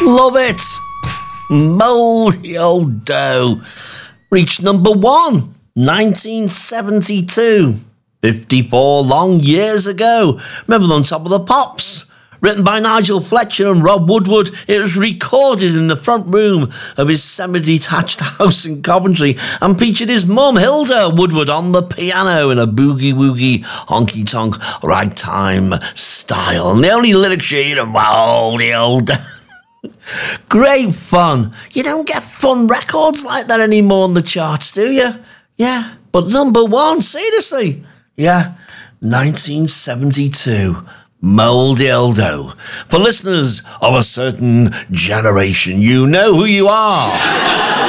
Love it. Mouldy Old Dough reached number 1, 1972. 54 long years ago. Remember On Top of the Pops? Written by Nigel Fletcher and Rob Woodward, it was recorded in the front room of his semi-detached house in Coventry and featured his mum, Hilda Woodward, on the piano in a boogie-woogie, honky-tonk, ragtime style. And the only lyrics you hear are Mouldy Old Great fun. You don't get fun records like that anymore on the charts, do you? Yeah, but number 1, seriously. Yeah, 1972. Mouldy Old Dough. For listeners of a certain generation, you know who you are.